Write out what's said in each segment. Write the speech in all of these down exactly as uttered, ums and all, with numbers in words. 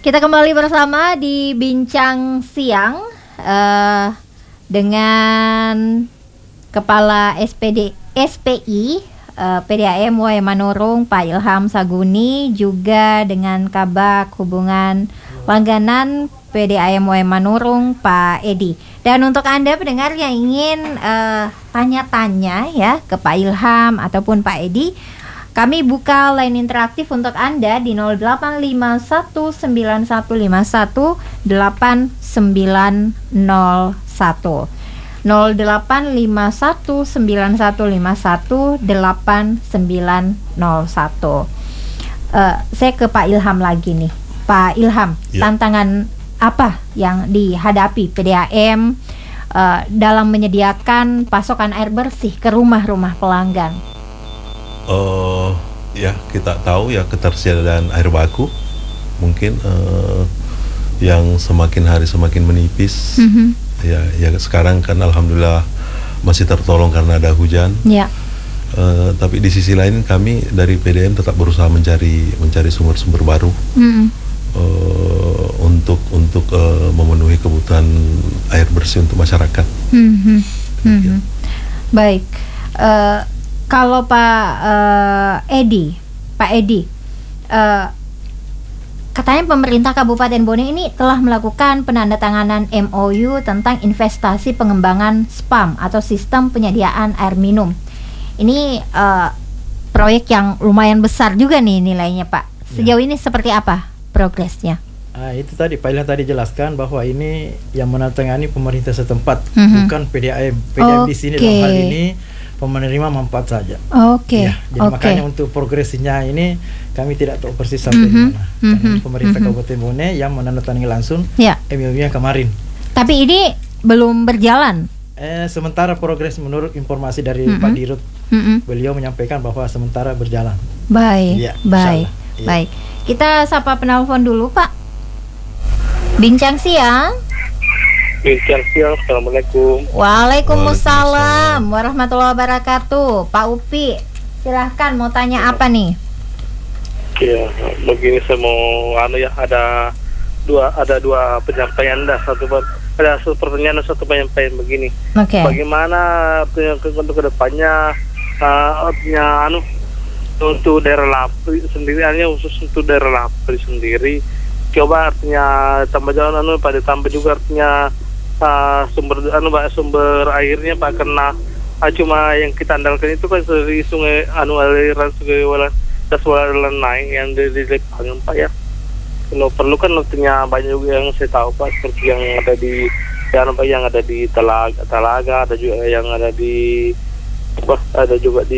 Kita kembali bersama di Bincang Siang uh, dengan Kepala S P D, S P I uh, P D A M Wayan Manurung Pak Ilham Saguni, juga dengan Kabak Hubungan Langganan P D A M Wayan Manurung Pak Edi. Dan untuk Anda pendengar yang ingin uh, tanya-tanya ya ke Pak Ilham ataupun Pak Edi, kami buka line interaktif untuk Anda di nol delapan lima satu sembilan satu lima satu delapan sembilan nol satu nol delapan lima satu sembilan satu lima satu delapan sembilan nol satu. Uh, saya ke Pak Ilham lagi nih. Pak Ilham, ya. Tantangan apa yang dihadapi P D A M uh, dalam menyediakan pasokan air bersih ke rumah-rumah pelanggan? Uh, ya kita tahu ya ketersediaan air baku mungkin uh, yang semakin hari semakin menipis. Mm-hmm. Ya, ya sekarang kan alhamdulillah masih tertolong karena ada hujan. Yeah. Uh, tapi di sisi lain kami dari P D A M tetap berusaha mencari mencari sumber-sumber baru. Mm-hmm. uh, untuk untuk uh, memenuhi kebutuhan air bersih untuk masyarakat. Mm-hmm. Mm-hmm. Baik. Uh, Kalau Pak uh, Edi, Pak Edi, uh, katanya pemerintah Kabupaten Bone ini telah melakukan penandatanganan M O U tentang investasi pengembangan S P A M atau sistem penyediaan air minum. Ini uh, proyek yang lumayan besar juga nih nilainya, Pak. Sejauh ya. Ini seperti apa progresnya? Ah, itu tadi Pak Ilham tadi jelaskan bahwa ini yang menandatangani pemerintah setempat, mm-hmm. bukan P D A M. P D A M okay. Di sini dalam hal ini penerima manfaat saja. Oke. Okay. Ya, jadi okay. makanya untuk progresinya ini kami tidak tahu persis sampai mm-hmm. di mana. Karena mm-hmm. pemerintah mm-hmm. Kabupaten Bone yang menandatangani langsung ya. M O U-nya kemarin. Tapi ini belum berjalan. Eh, sementara progres menurut informasi dari mm-hmm. Pak Dirut, mm-hmm. beliau menyampaikan bahwa sementara berjalan. Baik, ya, baik, ya. baik. Kita sapa penelpon dulu, Pak. Bincang Siang. Bincang Siang, Assalamualaikum. Waalaikumsalam warahmatullahi wabarakatuh. Pak Upi, silahkan mau tanya apa nih? Ya, begini saya mau anu ya, ada dua ada dua penyampaian dah, satu ada satu pertanyaan dan satu penyampaian begini. Oke. Okay. Bagaimana untuk kedepannya uh, artinya anu untuk daerah Lapri sendiri, hanya khusus untuk daerah Lapri sendiri, coba artinya tambah jalan anu pada tambah juga artinya Uh, sumber anu Pak, sumber airnya Pak, karena uh, cuma yang kita andalkan itu kan dari sungai anu aliran sungai Walan Daswalan naik yang di Lepangan Pak ya. Kalau perlu kan artinya banyak juga yang saya tahu Pak, seperti yang ada di yang Pak yang ada di Talaga, Talaga ada juga yang ada di apa ada juga di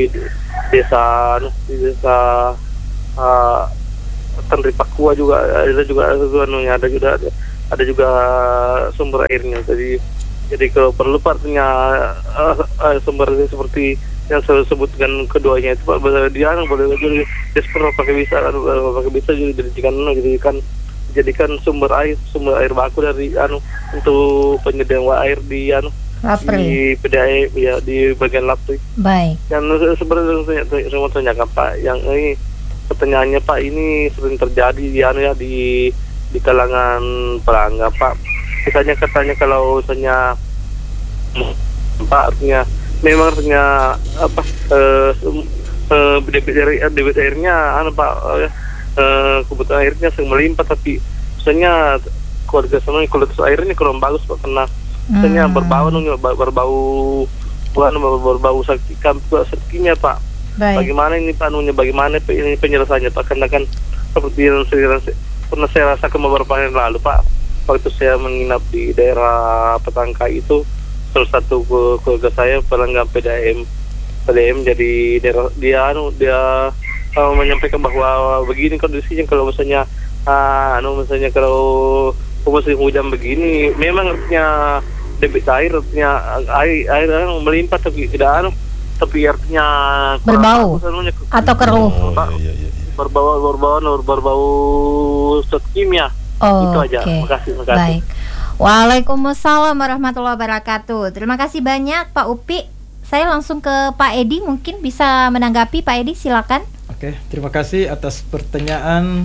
desa anu di desa uh, Tenri Pakua juga ada juga anunya ada juga ada. ada juga sumber airnya. Jadi jadi kalau perlu artinya uh, uh, sumbernya seperti yang saya sebutkan keduanya itu Pak, dia boleh jadi desper pakai bisa anu pakai bisa juga dijadikan dijadikan jadikan sumber air sumber air baku dari anu untuk penyediaan air di anu Lapri. Di P D A M ya, di bagian Lapri. Baik. Yang sebenarnya saya mau tanyakan Pak, yang ini pertanyaannya Pak, ini sering terjadi di anu ya di di kalangan pelanggan Pak. Misalnya katanya kalau misalnya Pak artinya memang artinya apa eh, eh, debit air debit airnya anu Pak eh, kebutuhan airnya sering melimpah, tapi misalnya keluarga sana kualitas airnya kurang bagus Pak, karena misalnya hmm. berbau nih berbau bukan berbau sakit sakitnya Pak. Baik. Bagaimana ini Pak anunya, bagaimana ini penyelesaiannya Pak, karena kan seperti yang saya pernah saya rasakan beberapa hari lalu Pak, waktu saya menginap di daerah Petangkai itu, salah satu keluarga saya pelanggan P D A M P D A M jadi daerah, dia anu dia uh, menyampaikan bahwa begini kondisinya kalau misalnya uh, anu misalnya kalau musim hujan begini memang artinya debit air artinya air air anu melimpah, tapi tidak anu tapi artinya berbau anunya, atau keruh. Oh, iya, iya, iya. berbau berbau berbau zat kimia. Oh, itu aja. Okay. Makasih, makasih. Baik. Waalaikumsalam warahmatullahi wabarakatuh. Terima kasih banyak Pak Upi. Saya langsung ke Pak Edi, mungkin bisa menanggapi. Pak Edi, silakan. Oke, terima kasih atas pertanyaan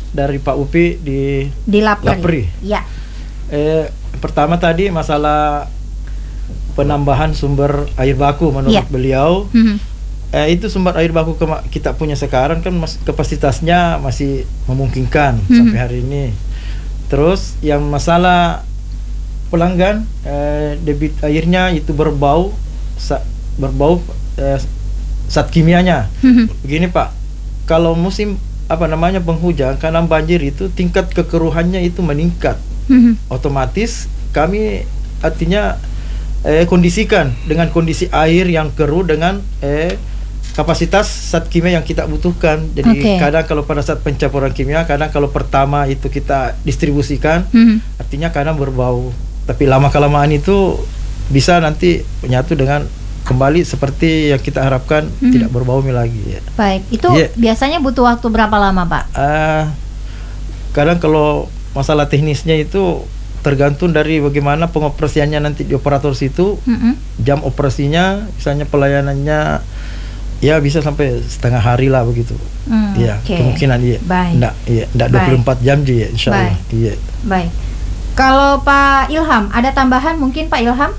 dari Pak Upi di Di Lapri. Lapri. Ya. Eh, pertama tadi masalah penambahan sumber air baku menurut Ya. beliau. Mhm. Eh, itu sumber air baku kema- kita punya sekarang kan mas- kapasitasnya masih memungkinkan Mhm. sampai hari ini. Terus yang masalah pelanggan eh, debit airnya itu berbau sa- berbau eh, zat kimianya. Mhm. Begini Pak, kalau musim apa namanya penghujan karena banjir itu tingkat kekeruhannya itu meningkat. Mhm. Otomatis kami artinya eh, kondisikan dengan kondisi air yang keruh dengan eh, kapasitas zat kimia yang kita butuhkan. Jadi Oke. kadang kalau pada saat pencampuran kimia, kadang kalau pertama itu kita distribusikan, Mhm. artinya kadang berbau. Tapi lama kelamaan itu bisa nanti menyatu dengan kembali seperti yang kita harapkan, Mhm. tidak berbau lagi. Ya. Baik, itu Iya. biasanya butuh waktu berapa lama, Pak? Ah, kadang kalau masalah teknisnya itu tergantung dari bagaimana pengoperasiannya nanti di operator situ. Mhm. Jam operasinya, misalnya pelayanannya ya bisa sampai setengah hari lah begitu. Hmm, Iya, oke. kemungkinan iya. Baik. Nggak, iya, nggak Baik. dua puluh empat jam dia insya Allah. Baik. Iya. Baik. Kalau Pak Ilham, ada tambahan mungkin Pak Ilham?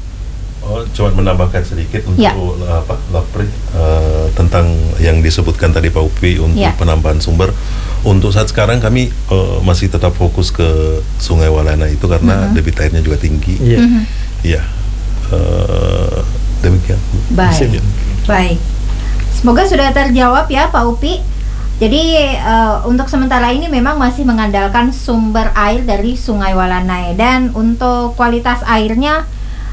Oh, cuma menambahkan sedikit untuk Ya. apa Lapri eh, tentang yang disebutkan tadi Pak Upi untuk Ya. penambahan sumber. Untuk saat sekarang kami eh, masih tetap fokus ke Sungai Walana itu karena Mhm. debit airnya juga tinggi. Iya. Mhm. Iya. Eh, demikian. Baik. Iya. Baik. Semoga sudah terjawab ya Pak Upi. Jadi eh, untuk sementara ini memang masih mengandalkan sumber air dari Sungai Walanai, dan untuk kualitas airnya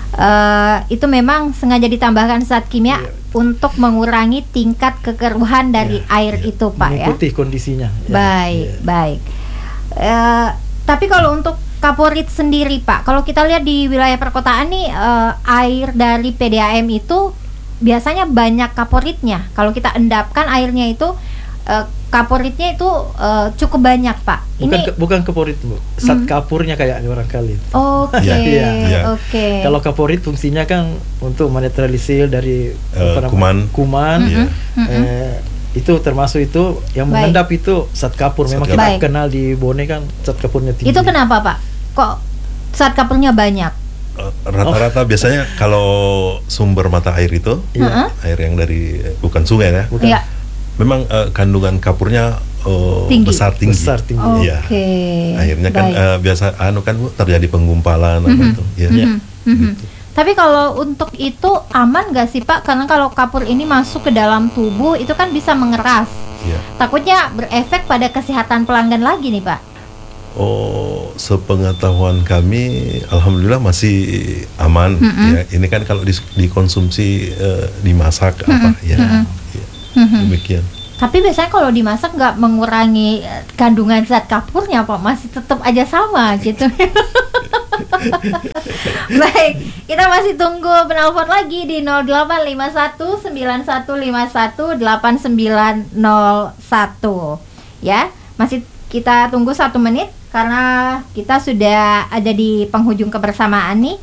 eh, itu memang sengaja ditambahkan zat kimia Iya. untuk mengurangi tingkat kekeruhan dari Iya, air iya. itu Pak ya. Mengikuti kondisinya. Ya. Baik, Iya. baik. Eh, tapi kalau untuk Kaporit sendiri Pak, kalau kita lihat di wilayah perkotaan nih eh, air dari P D A M itu biasanya banyak kaporitnya. Kalau kita endapkan airnya itu eh, kaporitnya itu eh, cukup banyak Pak. Bukan Ini ke, bukan kaporit Bu, zat Mhm. kapurnya kayak barangkali. oke, Iya, iya. oke. Kalau kaporit fungsinya kan untuk menetralisir dari apa namanya, kuman. kuman. Mhm, Iya. mhm. Eh, itu termasuk itu yang Baik. mengendap itu zat kapur. Memang Zat kita kapur. kenal di Bone kan zat kapurnya tinggi. Itu kenapa Pak? Kok zat kapurnya banyak? Eh, Rata-rata biasanya kalau sumber mata air itu Iya. Heeh. air yang dari eh, bukan sungai ya, Bukan. Iya. memang eh, kandungan kapurnya eh, Tinggi. besar tinggi. Besar tinggi. Oke. Iya. Akhirnya kan baik. eh, biasa anu kan Bu, terjadi penggumpalan apa Mhm. itu. Ya. Iya. Mhm, mhm. Tapi kalau untuk itu aman nggak sih Pak? Karena kalau kapur ini masuk ke dalam tubuh itu kan bisa mengeras. Iya. Takutnya berefek pada kesehatan pelanggan lagi nih Pak. Oh, sepengetahuan kami, alhamdulillah masih aman. Mhm. Ya, ini kan kalau dis- dikonsumsi eh, dimasak apa ya, mhm. ya, Mhm. demikian. Tapi biasanya kalau dimasak nggak mengurangi eh, kandungan zat kapurnya Pak, masih tetap aja sama gitu. Baik, kita masih tunggu penelpon lagi di nol delapan lima satu sembilan satu lima satu delapan sembilan nol satu. Ya, masih kita tunggu satu menit karena kita sudah ada di penghujung kebersamaan nih.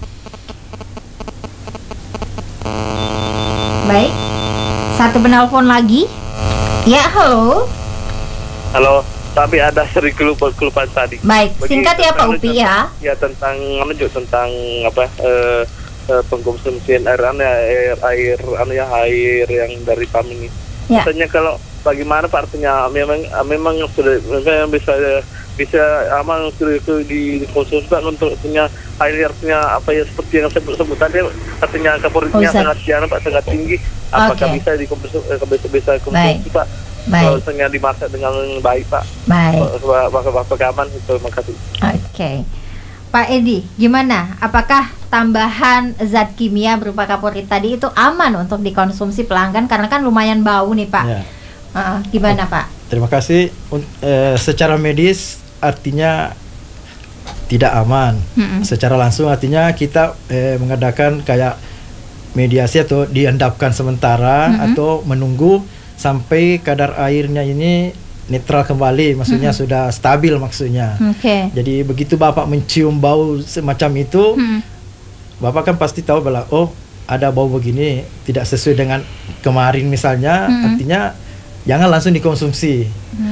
Baik, satu penelpon lagi. Ya, halo. Halo, tapi ada sering kelupaan kelupaan tadi. Baik, Bagi singkat ya Pak tentang- Upi ya. Ya tentang anu juga tentang apa eh, eh, pengkonsumsian air anu ya, air air anu ya air yang dari P A M ini. Ya. Katanya kalau bagaimana Pak artinya memang memang sudah memang bisa bisa aman sudah itu dikonsumsi Pak untuk artinya air artinya apa ya seperti yang sebut sebut tadi artinya kaporitnya Oh, Zat. sangat anu Pak sangat tinggi. Apakah Oke. bisa dikonsumsi eh, bisa bisa konsumsi Pak? Baik. Kalau misalnya dimasak dengan baik Pak. Baik. Bapak aman itu, terima kasih. Oke. Pak Edi, gimana? Apakah tambahan zat kimia berupa kaporit tadi itu aman untuk dikonsumsi pelanggan karena kan lumayan bau nih Pak? Ya. Uh, gimana Pak? Terima kasih. Un- eh, secara medis artinya tidak aman. Mm-mm. Secara langsung artinya kita eh, mengadakan kayak mediasi atau diendapkan sementara Mm-mm. atau menunggu sampai kadar airnya ini netral kembali, maksudnya sudah stabil maksudnya. Oke. Jadi begitu Bapak mencium bau semacam itu, Mm. Bapak kan pasti tahu bahwa oh ada bau begini tidak sesuai dengan kemarin misalnya, Mm-mm. artinya jangan langsung dikonsumsi. Hmm, Nah,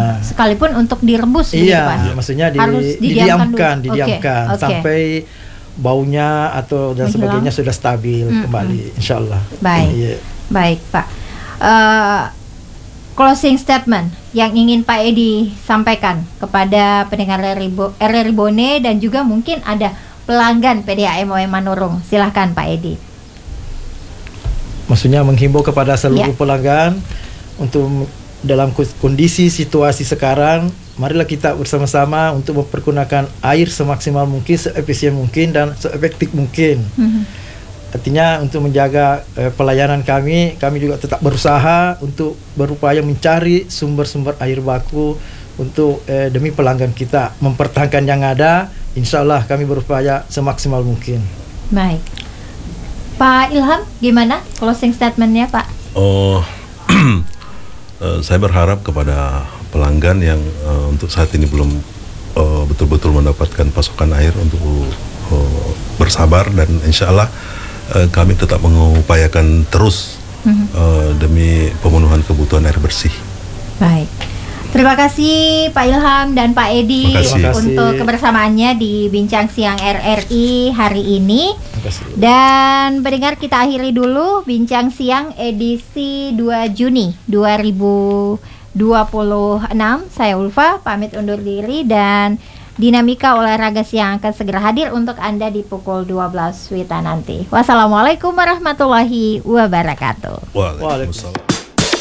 Nah. Sekalipun untuk direbus begitu, Iya, Pak? maksudnya di, Harus didiamkan didiamkan, dulu. didiamkan Oke, oke. sampai baunya atau dan Menghilang. sebagainya sudah stabil Mm-mm. kembali, insyaallah. Baik. Iya. Baik, Pak. Eh, closing statement yang ingin Pak Edi sampaikan kepada pendengar R R I Bone dan juga mungkin ada pelanggan P D A M O E Manurung. Silahkan Pak Edi. Maksudnya menghimbau kepada seluruh Ya. pelanggan untuk dalam kondisi situasi sekarang, marilah kita bersama-sama untuk mempergunakan air semaksimal mungkin, seefisien mungkin dan seefektif mungkin. Mhm. Artinya untuk menjaga eh, pelayanan kami, kami juga tetap berusaha untuk berupaya mencari sumber-sumber air baku untuk eh, demi pelanggan kita, mempertahankan yang ada. Insya Allah kami berupaya semaksimal mungkin. Baik. Pak Ilham, gimana closing statementnya, Pak? Oh, eh, saya berharap kepada pelanggan yang eh, untuk saat ini belum eh, betul-betul mendapatkan pasokan air untuk eh, bersabar, dan insya Allah eh, kami tetap mengupayakan terus Mhm. eh, demi pemenuhan kebutuhan air bersih. Baik. Terima kasih Pak Ilham dan Pak Edi Terima kasih. Terima kasih. untuk kebersamaannya di Bincang Siang R R I hari ini. Terima kasih. Dan pendengar, kita akhiri dulu Bincang Siang edisi dua Juni dua ribu dua puluh enam. Saya Ulfa pamit undur diri, dan dinamika olahraga siang akan segera hadir untuk Anda di pukul dua belas W I T A nanti. Wassalamualaikum warahmatullahi wabarakatuh. Waalaikumsalam.